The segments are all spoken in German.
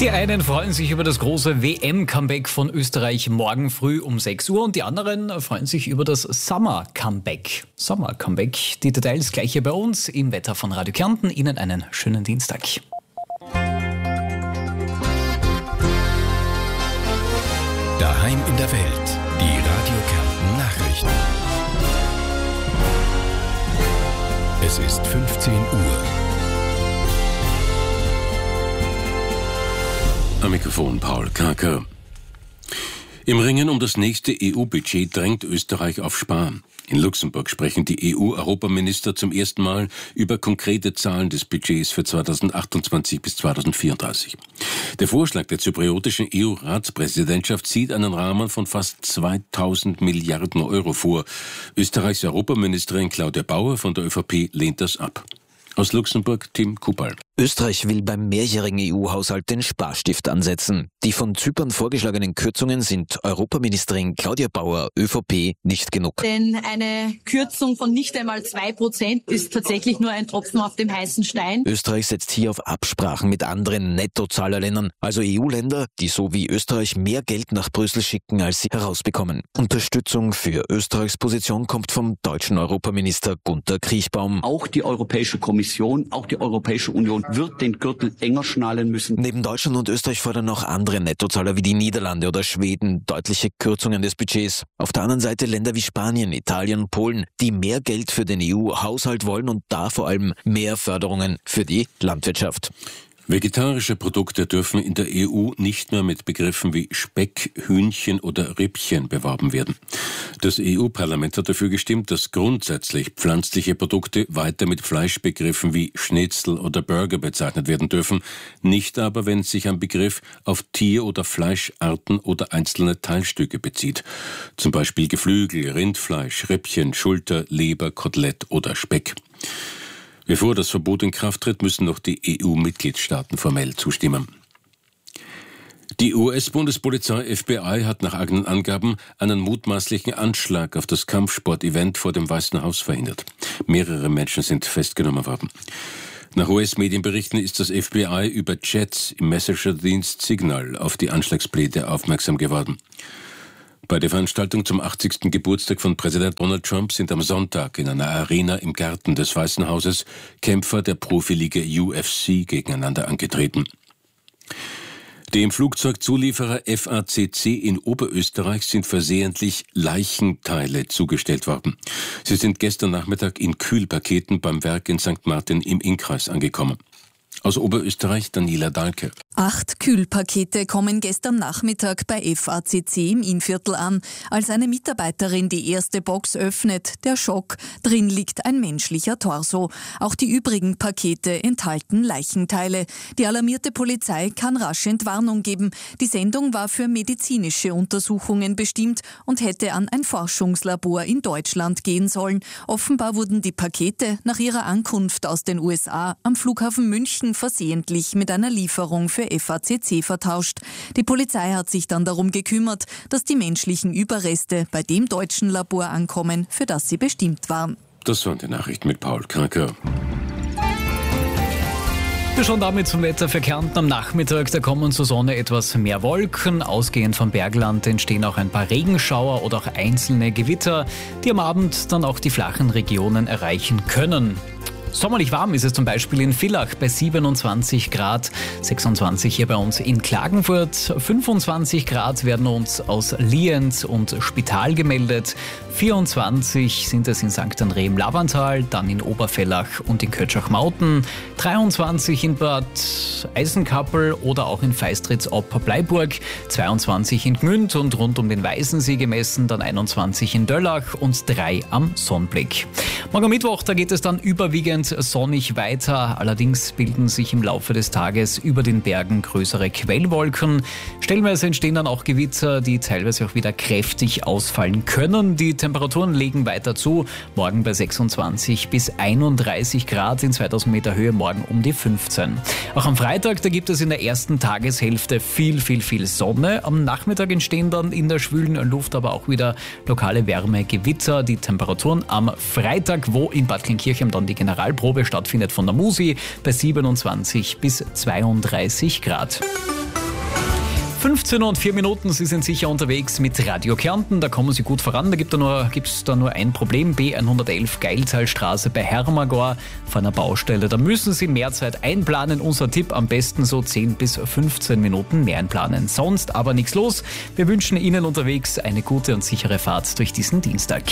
Die einen freuen sich über das große WM-Comeback von Österreich morgen früh um 6 Uhr und die anderen freuen sich über das Summer-Comeback. Sommer-Comeback, die Details gleich hier bei uns im Wetter von Radio Kärnten. Ihnen einen schönen Dienstag. Daheim in der Welt, die Radio Kärnten Nachrichten. Es ist 15 Uhr. Am Mikrofon Paul Karker. Im Ringen um das nächste EU-Budget drängt Österreich auf Sparen. In Luxemburg sprechen die EU-Europaminister zum ersten Mal über konkrete Zahlen des Budgets für 2028 bis 2034. Der Vorschlag der zypriotischen EU-Ratspräsidentschaft sieht einen Rahmen von fast 2000 Milliarden Euro vor. Österreichs Europaministerin Claudia Bauer von der ÖVP lehnt das ab. Aus Luxemburg Tim Kupal. Österreich will beim mehrjährigen EU-Haushalt den Sparstift ansetzen. Die von Zypern vorgeschlagenen Kürzungen sind Europaministerin Claudia Bauer, ÖVP, nicht genug. Denn eine Kürzung von nicht einmal 2% ist tatsächlich nur ein Tropfen auf dem heißen Stein. Österreich setzt hier auf Absprachen mit anderen Nettozahlerländern, also EU-Länder, die so wie Österreich mehr Geld nach Brüssel schicken, als sie herausbekommen. Unterstützung für Österreichs Position kommt vom deutschen Europaminister Gunter Kriechbaum. Auch die Europäische Kommission, auch die Europäische Union wird den Gürtel enger schnallen müssen. Neben Deutschland und Österreich fordern noch andere Nettozahler wie die Niederlande oder Schweden deutliche Kürzungen des Budgets. Auf der anderen Seite Länder wie Spanien, Italien, Polen, die mehr Geld für den EU-Haushalt wollen und da vor allem mehr Förderungen für die Landwirtschaft. Vegetarische Produkte dürfen in der EU nicht mehr mit Begriffen wie Speck, Hühnchen oder Rippchen beworben werden. Das EU-Parlament hat dafür gestimmt, dass grundsätzlich pflanzliche Produkte weiter mit Fleischbegriffen wie Schnitzel oder Burger bezeichnet werden dürfen, nicht aber, wenn es sich am Begriff auf Tier- oder Fleischarten oder einzelne Teilstücke bezieht. Zum Beispiel Geflügel, Rindfleisch, Rippchen, Schulter, Leber, Kotelett oder Speck. Bevor das Verbot in Kraft tritt, müssen noch die EU-Mitgliedstaaten formell zustimmen. Die US-Bundespolizei FBI hat nach eigenen Angaben einen mutmaßlichen Anschlag auf das Kampfsport-Event vor dem Weißen Haus verhindert. Mehrere Menschen sind festgenommen worden. Nach US-Medienberichten ist das FBI über Chats im Messenger-Dienst Signal auf die Anschlagspläne aufmerksam geworden. Bei der Veranstaltung zum 80. Geburtstag von Präsident Donald Trump sind am Sonntag in einer Arena im Garten des Weißen Hauses Kämpfer der Profiliga UFC gegeneinander angetreten. Dem Flugzeugzulieferer FACC in Oberösterreich sind versehentlich Leichenteile zugestellt worden. Sie sind gestern Nachmittag in Kühlpaketen beim Werk in St. Martin im Innkreis angekommen. Aus Oberösterreich Daniela Dahlke. 8 Kühlpakete kommen gestern Nachmittag bei FACC im Innviertel an. Als eine Mitarbeiterin die erste Box öffnet, der Schock, drin liegt ein menschlicher Torso. Auch die übrigen Pakete enthalten Leichenteile. Die alarmierte Polizei kann rasch Entwarnung geben. Die Sendung war für medizinische Untersuchungen bestimmt und hätte an ein Forschungslabor in Deutschland gehen sollen. Offenbar wurden die Pakete nach ihrer Ankunft aus den USA am Flughafen München versehentlich mit einer Lieferung für FACC vertauscht. Die Polizei hat sich dann darum gekümmert, dass die menschlichen Überreste bei dem deutschen Labor ankommen, für das sie bestimmt waren. Das waren die Nachrichten mit Paul Karker. Wir schauen damit zum Wetter für Kärnten am Nachmittag. Da kommen zur Sonne etwas mehr Wolken. Ausgehend vom Bergland entstehen auch ein paar Regenschauer oder auch einzelne Gewitter, die am Abend dann auch die flachen Regionen erreichen können. Sommerlich warm ist es zum Beispiel in Villach bei 27 Grad, 26 hier bei uns in Klagenfurt, 25 Grad werden uns aus Lienz und Spital gemeldet, 24 sind es in St. André im Lavantal, dann in Obervellach und in Kötschach-Mauten, 23 in Bad Eisenkappel oder auch in Feistritz-Ob-Bleiburg, 22 in Gmünd und rund um den Weißensee gemessen, dann 21 in Döllach und 3 am Sonnblick. Morgen Mittwoch, da geht es dann überwiegend sonnig weiter. Allerdings bilden sich im Laufe des Tages über den Bergen größere Quellwolken. Stellenweise entstehen dann auch Gewitter, die teilweise auch wieder kräftig ausfallen können. Die Temperaturen legen weiter zu. Morgen bei 26 bis 31 Grad in 2000 Meter Höhe, morgen um die 15. Auch am Freitag, da gibt es in der ersten Tageshälfte viel Sonne. Am Nachmittag entstehen dann in der schwülen Luft aber auch wieder lokale Wärmegewitter. Die Temperaturen am Freitag, wo in Bad Kleinkirchen dann die Generalprobe stattfindet von der Musi, bei 27 bis 32 Grad. 15:04, Sie sind sicher unterwegs mit Radio Kärnten, da kommen Sie gut voran. Da gibt es da nur ein Problem, B111 Geiltalstraße bei Hermagor vor einer Baustelle. Da müssen Sie mehr Zeit einplanen. Unser Tipp, am besten so 10 bis 15 Minuten mehr einplanen. Sonst aber nichts los. Wir wünschen Ihnen unterwegs eine gute und sichere Fahrt durch diesen Dienstag.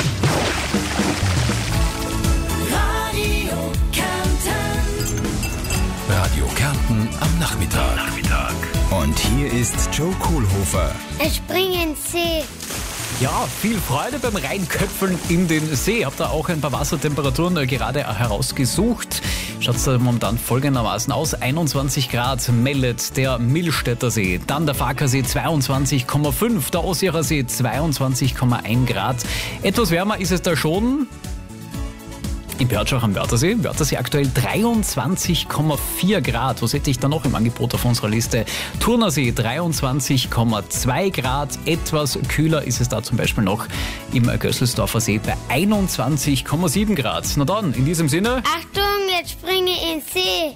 Radio Kärnten am Nachmittag. Und hier ist Joe Kohlhofer. Ich springe in den See. Ja, viel Freude beim Reinköpfeln in den See. Habt ihr auch ein paar Wassertemperaturen gerade herausgesucht? Schaut es momentan folgendermaßen aus. 21 Grad meldet der Millstätter See. Dann der Farkasee 22,5. Der Ossiacher See 22,1 Grad. Etwas wärmer ist es da schon in Pörtschach am Wörthersee. Wörthersee aktuell 23,4 Grad. Was hätte ich da noch im Angebot auf unserer Liste? Turnersee 23,2 Grad. Etwas kühler ist es da zum Beispiel noch im Gösselsdorfer See bei 21,7 Grad. Na dann, in diesem Sinne... Achtung, jetzt springe ich in den See.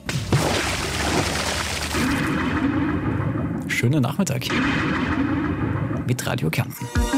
Schönen Nachmittag mit Radio Kärnten.